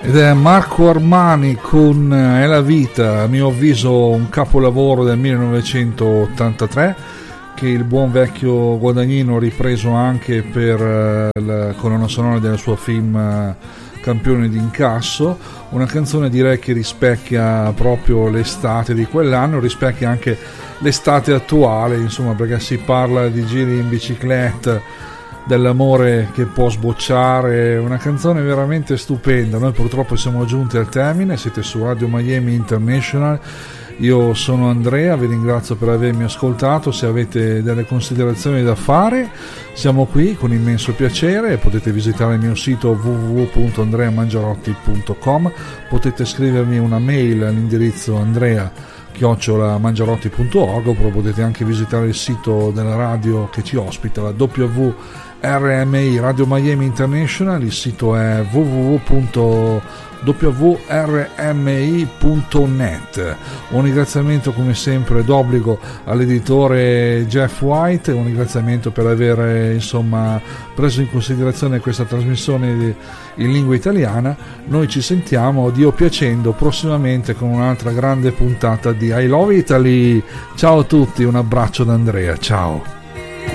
Ed è Marco Armani con È la vita, a mio avviso un capolavoro del 1983 che il buon vecchio Guadagnino ha ripreso anche per la colonna sonora del suo film Campione d'incasso, una canzone direi che rispecchia proprio l'estate di quell'anno, rispecchia anche l'estate attuale, insomma, perché si parla di giri in bicicletta, dell'amore che può sbocciare, una canzone veramente stupenda. Noi purtroppo siamo giunti al termine, siete su Radio Miami International, io sono Andrea, vi ringrazio per avermi ascoltato. Se avete delle considerazioni da fare siamo qui con immenso piacere, potete visitare il mio sito www.andreamangiarotti.com, potete scrivermi una mail all'indirizzo andrea@mangiarotti.org, oppure potete anche visitare il sito della radio che ci ospita, la WRMI Radio Miami International. Il sito è www.wrmi.net. Un ringraziamento come sempre d'obbligo all'editore Jeff White, un ringraziamento per aver preso in considerazione questa trasmissione in lingua italiana. Noi ci sentiamo, Dio piacendo, prossimamente con un'altra grande puntata di I Love Italy. Ciao a tutti, un abbraccio da Andrea, ciao.